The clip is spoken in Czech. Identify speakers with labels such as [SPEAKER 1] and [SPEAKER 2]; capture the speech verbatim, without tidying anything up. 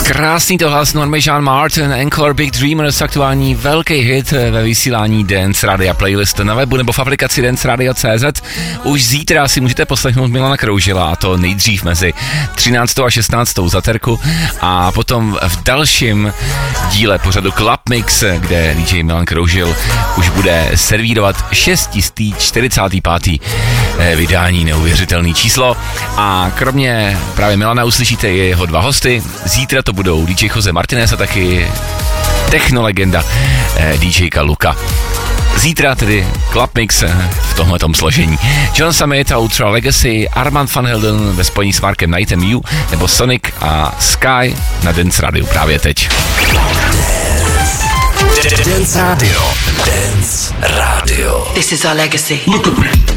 [SPEAKER 1] Krásný to hlas Normy Jean Martin, Encore Big Dreamers, aktuální velký hit ve vysílání Dance Radia playlist na webu nebo v aplikaci Dance Radio tečka cé zet. Už zítra si můžete poslechnout Milana Kroužila, a to nejdřív mezi třináctou a šestnáctou za terku a potom v dalším díle pořadu Club Mix, kde D J Milan Kroužil už bude servírovat šest set čtyřicátý pátý vydání, neuvěřitelný číslo. A kromě právě Milana uslyšíte i jeho dva hosty. Zítra to budou D J Jose Martinez a taky technolegenda DJka Luka. Zítra tedy Club Mix v tomhletom složení. John Summit a Ultra Legacy, Armand van Helden ve spojení s Markem Knightem U nebo Sonic a Sky na Dance Radio právě teď.
[SPEAKER 2] Dance Radio. Dance Radio.
[SPEAKER 3] This is our legacy.
[SPEAKER 2] Look at me.